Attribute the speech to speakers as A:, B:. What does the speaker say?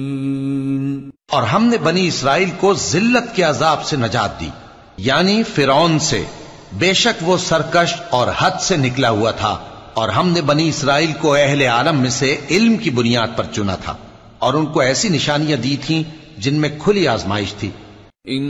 A: और हमने बनी इसराइल को जिल्लत के अजाब से नजात दी, यानी फिरौन से। बेशक वो सरकश और हद से निकला हुआ था, और हमने बनी इसराइल को अहले आलम में से इल्म की बुनियाद पर चुना था, और उनको ऐसी निशानियां दी थीं जिनमें खुली आजमाइश थी।